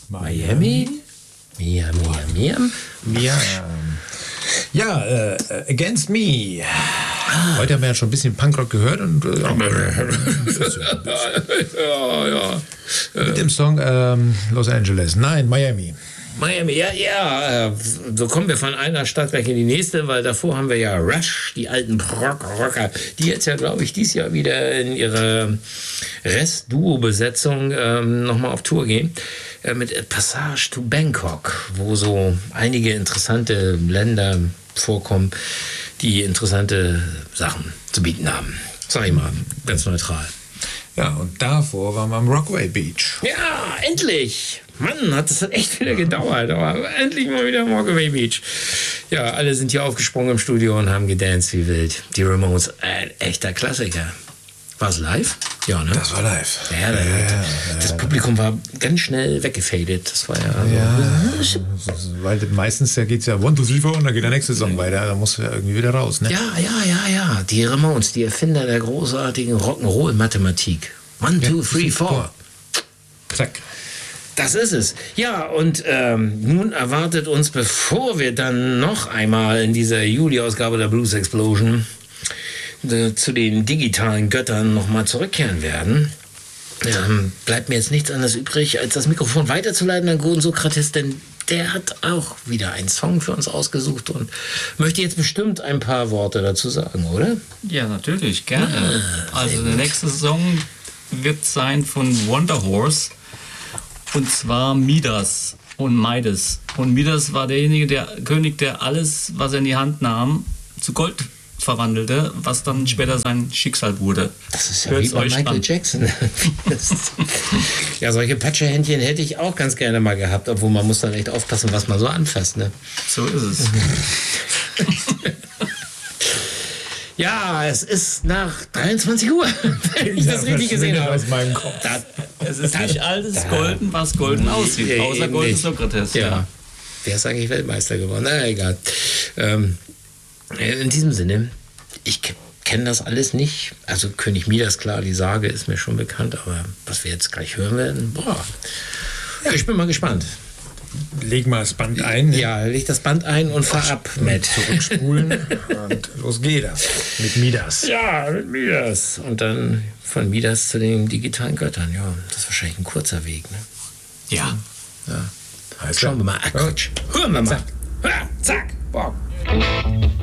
Miami? Miam. Ja, Against Me. Heute haben wir ja schon ein bisschen Punkrock gehört und mit dem Song Los Angeles. Nein, Miami. Miami, ja. So kommen wir von einer Stadt weg in die nächste, weil davor haben wir ja Rush, die alten Rocker, die jetzt ja, glaube ich, dieses Jahr wieder in ihre Rest-Duo-Besetzung nochmal auf Tour gehen. Mit Passage to Bangkok, wo so einige interessante Länder vorkommen, die interessante Sachen zu bieten haben. Sag ich mal, ganz neutral. Ja, und davor waren wir am Rockaway Beach. Ja, endlich! Mann, das hat echt wieder gedauert, aber endlich mal wieder am Rockaway Beach. Ja, alle sind hier aufgesprungen im Studio und haben gedanced wie wild. Die Ramones, ein echter Klassiker. War es live? Ja, ne? Das war live. Ja, das Publikum war ganz schnell weggefadet. Das war weil meistens geht es ja 1, 2, 3, 4 und dann geht der nächste Song weiter. Da musst du ja irgendwie wieder raus, ne? Ja. Die Ramones, die Erfinder der großartigen Rock'n'Roll-Mathematik. 1, 2, 3, 4. Zack. Das ist es. Ja, und nun erwartet uns, bevor wir dann noch einmal in dieser Juli-Ausgabe der Blues Explosion zu den digitalen Göttern nochmal zurückkehren werden, bleibt mir jetzt nichts anderes übrig, als das Mikrofon weiterzuleiten an Gordon Sokrates, denn der hat auch wieder einen Song für uns ausgesucht und möchte jetzt bestimmt ein paar Worte dazu sagen, oder? Ja, natürlich, gerne. Also der nächste Song wird sein von Wonder Horse, und zwar Midas und Midas. Und Midas war derjenige, der König, der alles, was er in die Hand nahm, zu Gold verwandelte, was dann später sein Schicksal wurde. Das ist ja wie bei Michael Jackson. Ja, solche Patschehändchen hätte ich auch ganz gerne mal gehabt, obwohl man muss dann echt aufpassen, was man so anfasst, ne? So ist es. Ja, es ist nach 23 Uhr, wenn ich das richtig gesehen habe. Aus meinem Kopf. Es ist nicht alles golden, was golden aussieht, außer Golden Sokrates. Ja. Wer ist eigentlich Weltmeister geworden? Na, egal. In diesem Sinne, ich kenne das alles nicht. Also König Midas, klar, die Sage ist mir schon bekannt, aber was wir jetzt gleich hören werden, ja, ich bin mal gespannt. Leg mal das Band ein. Ja, leg das Band ein und fahr ab mit. Zurückspulen und los geht das. Mit Midas. Ja, mit Midas. Und dann von Midas zu den digitalen Göttern. Ja, das ist wahrscheinlich ein kurzer Weg, ne? Ja. Schauen wir mal. Quatsch. Hören wir mal. Zack. Ja, zack. Bock.